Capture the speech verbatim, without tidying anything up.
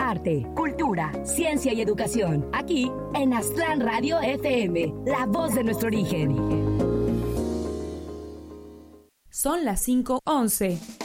arte, cultura, ciencia y educación. Aquí en Aztlán Radio F M, la voz de nuestro origen. Son las cinco once.